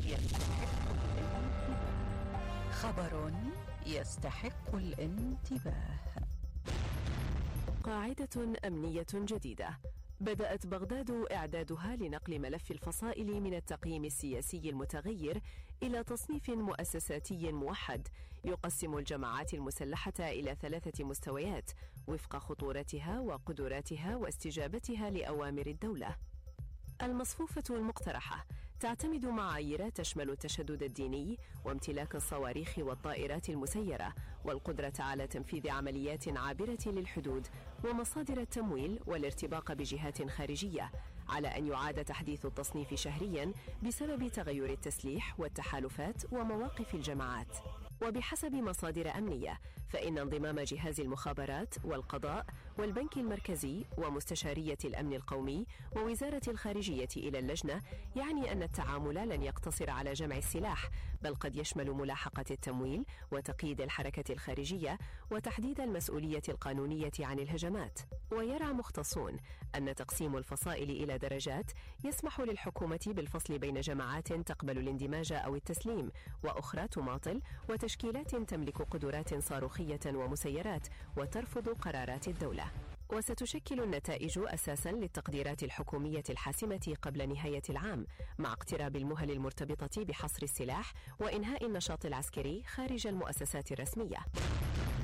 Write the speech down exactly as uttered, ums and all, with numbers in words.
يستحق الانتباه. خبر يستحق الانتباه. قاعدة أمنية جديدة. بدأت بغداد إعدادها لنقل ملف الفصائل من التقييم السياسي المتغير إلى تصنيف مؤسساتي موحد يقسم الجماعات المسلحة إلى ثلاثة مستويات وفق خطورتها وقدراتها واستجابتها لأوامر الدولة. المصفوفة المقترحة تعتمد معايير تشمل التشدد الديني وامتلاك الصواريخ والطائرات المسيرة والقدرة على تنفيذ عمليات عابرة للحدود ومصادر التمويل والارتباط بجهات خارجية، على أن يعاد تحديث التصنيف شهريا بسبب تغير التسليح والتحالفات ومواقف الجماعات. وبحسب مصادر أمنية فإن انضمام جهاز المخابرات والقضاء والبنك المركزي ومستشارية الأمن القومي ووزارة الخارجية إلى اللجنة يعني أن التعامل لن يقتصر على جمع السلاح، بل قد يشمل ملاحقة التمويل وتقييد الحركة الخارجية وتحديد المسؤولية القانونية عن الهجمات. ويرى مختصون أن تقسيم الفصائل إلى درجات يسمح للحكومة بالفصل بين جماعات تقبل الاندماج أو التسليم وأخرى تماطل وتشكيلات تملك قدرات صاروخية ومسيرات وترفض قرارات الدولة. وستشكل النتائج أساسا للتقديرات الحكومية الحاسمة قبل نهاية العام، مع اقتراب المهل المرتبطة بحصر السلاح وإنهاء النشاط العسكري خارج المؤسسات الرسمية.